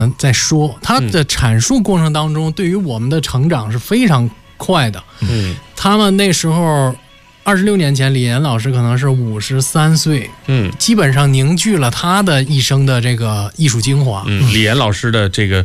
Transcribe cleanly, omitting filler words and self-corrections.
在说，他的阐述过程当中，对于我们的成长是非常快的。他们那时候26年前，李岩老师可能是53岁，基本上凝聚了他的一生的这个艺术精华。 李岩老师的这个